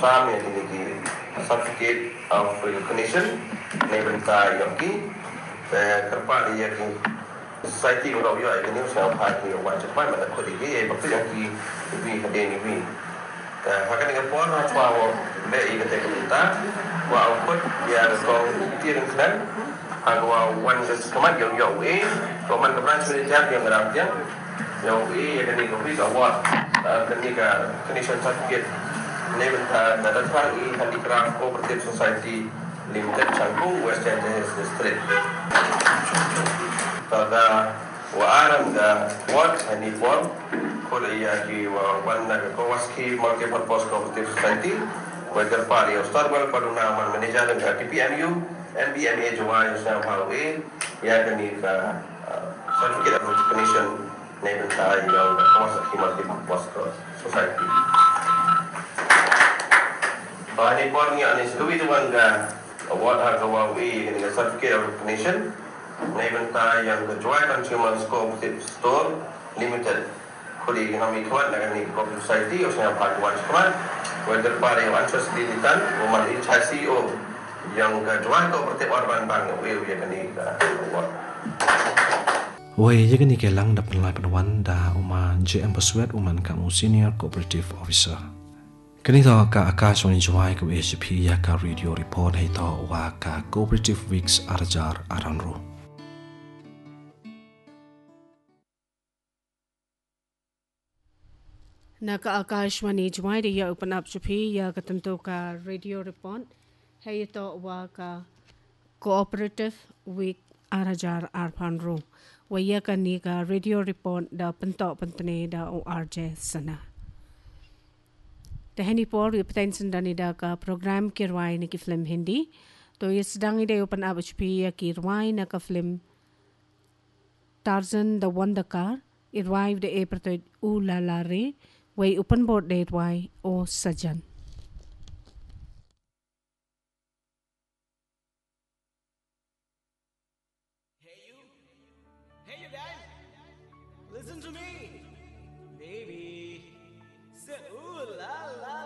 Sam yang ini certificate of recognition nebenta yoki kerpa dia ki society orang yo ini usah parti orang cepat mana kau dia bakal yoki ini ada ini Hakan dengan puan apa le ini kita wa output ya kau tiang kan agwa one just command yo command branch manager yang berarti yang yang ini kau bisa buat ketika condition certificate nebenta datang handicraft cooperative society limited Cangkung West Angeles district tada wa aram da what and it what Korea ki wa wanda ko waski multi purpose cooperative society whether party of Starwell Paduna manager ng TPMU NBMA Jawai sa Hawaii ya kani ka certificate of recognition neben ta yung waski multi purpose society Bahani por ni anis duwi tuan ga award ha Hawaii ng certificate of recognition neben ta yung Joint Consumer Cooperative Store Limited kuli kami kuat dengan ni cooperative society o sa pagwan kuat whether pare yang ansos dilitan umat CEO yang Joint Cooperative Urban Bank we kani award Wei ye kani ke lang dapat lai penwan da uma JM Persuade uman kamu senior cooperative officer kani to ka akashwani jwai ka HP ya ka radio report hai to wa ka cooperative weeks arjar aranro Naka Akashwani Jwai ya open up Chapi ya katanto ka radio report hay ito wa ka cooperative week arajar arpanro waya ka ni ka radio report da panto pantane da ORJ sana Tahani por representation dani da ka program kirwai ni ki film Hindi to ye sedang ide open up Chapi ya kirwai na ka film Tarzan the Wonder Car irwai de eperto ulalare Way open board date why o sajan. Hey you guys, listen to me, baby. Say ooh la la.